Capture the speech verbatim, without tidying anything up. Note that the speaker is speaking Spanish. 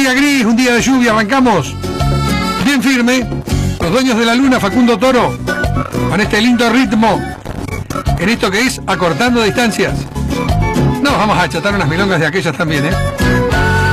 día gris, un día de lluvia, arrancamos bien firme. Los dueños de la luna, Facundo Toro, con este lindo ritmo, en esto que es acortando distancias. Nos vamos a achatar unas milongas de aquellas también, ¿eh?